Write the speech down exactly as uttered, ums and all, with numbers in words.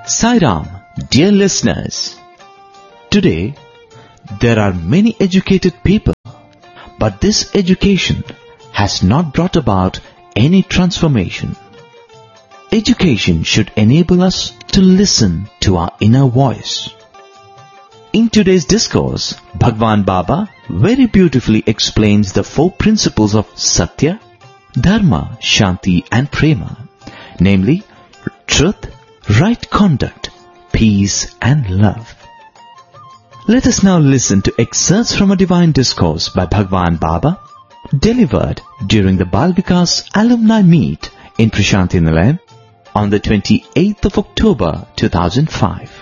Sai Ram, dear listeners. Today, there are many educated people, but this education has not brought about any transformation. Education should enable us to listen to our inner voice. In today's discourse, Bhagwan Baba very beautifully explains the four principles of Satya, Dharma, Shanti and Prema, namely truth, right conduct, peace and love. Let us now listen to excerpts from a divine discourse by Bhagwan Baba, delivered during the Bal Vikas Alumni Meet in Prashanti Nilayam on the twenty-eighth of October two thousand five.